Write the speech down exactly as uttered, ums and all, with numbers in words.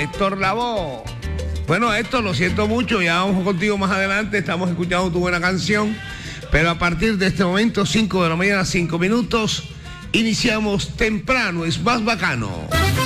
Héctor Lavoe. Bueno, Héctor, lo siento mucho, ya vamos contigo más adelante, estamos escuchando tu buena canción, pero a partir de este momento, cinco de la mañana, cinco minutos, iniciamos temprano, es más bacano.